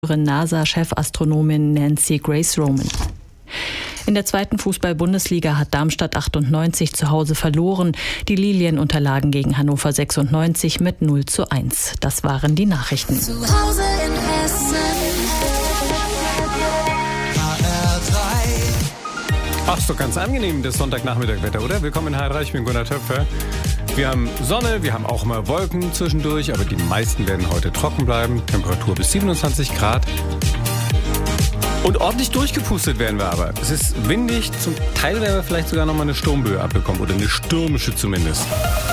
NASA-Chefastronomin Nancy Grace Roman. In der zweiten Fußball-Bundesliga hat Darmstadt 98 zu Hause verloren. Die Lilien unterlagen gegen Hannover 96 mit 0:1. Das waren die Nachrichten. Zu Hause in Hessen. Ach, ist doch ganz angenehm, das Sonntagnachmittagwetter, oder? Willkommen in HR3, ich bin Gunnar Töpfer. Wir haben Sonne, wir haben auch mal Wolken zwischendurch, aber die meisten werden heute trocken bleiben. Temperatur bis 27 Grad. Und ordentlich durchgepustet werden wir aber. Es ist windig, zum Teil werden wir vielleicht sogar nochmal eine Sturmböe abbekommen oder eine stürmische zumindest.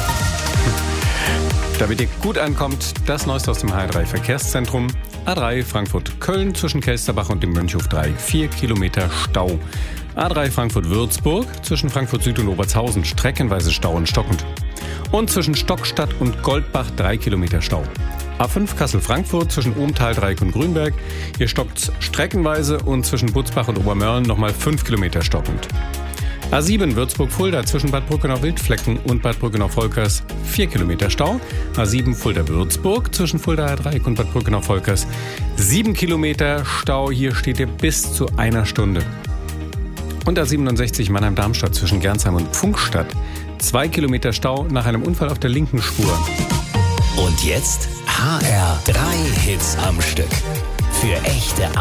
Damit ihr gut ankommt, das Neueste aus dem HR3 Verkehrszentrum. A3 Frankfurt-Köln zwischen Kelsterbach und dem Mönchhof-Dreieck 4 Kilometer Stau. A3 Frankfurt-Würzburg zwischen Frankfurt Süd und Obertshausen streckenweise Stau und stockend. Und zwischen Stockstadt und Goldbach 3 Kilometer Stau. A5 Kassel-Frankfurt zwischen Ohmtal, Dreieck und Grünberg. Hier stockt's streckenweise und zwischen Butzbach und Obermörlen nochmal 5 Kilometer stockend. A7 Würzburg-Fulda zwischen Bad Brückenau-Wildflecken und Bad Brückenau-Volkers 4 Kilometer Stau. A7 Fulda-Würzburg zwischen Fuldaer Dreieck und Bad Brückenau-Volkers 7 Kilometer Stau. Hier steht ihr bis zu einer Stunde. Und A67 Mannheim-Darmstadt zwischen Gernsheim und Pfungstadt 2 Kilometer Stau nach einem Unfall auf der linken Spur. Und jetzt HR3 Hits am Stück. Für echte